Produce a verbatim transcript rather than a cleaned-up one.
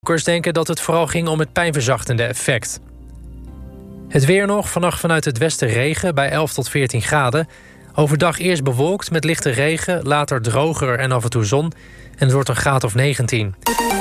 Onderzoekers denken dat het vooral ging om het pijnverzachtende effect. Het weer nog, vannacht vanuit het westen regen bij elf tot veertien graden. Overdag eerst bewolkt met lichte regen, later droger en af en toe zon. En het wordt een graad of negentien.